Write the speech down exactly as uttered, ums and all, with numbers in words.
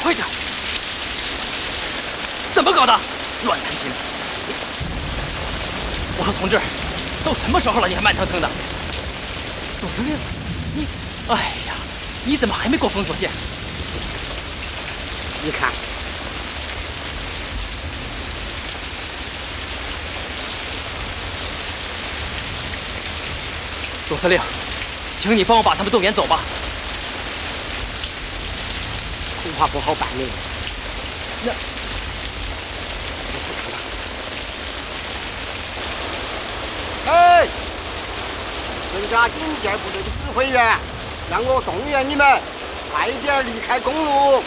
快点！怎么搞的？乱弹琴！我说同志，都什么时候了，你还慢腾腾的？总司令，你，哎呀，你怎么还没过封锁线？ 你看。 总司令，请你帮我把他们动员走吧。 恐怕不好办呢。 那试试看吧。哎，人家警戒部队的指挥员让我动员你们，快点离开公路。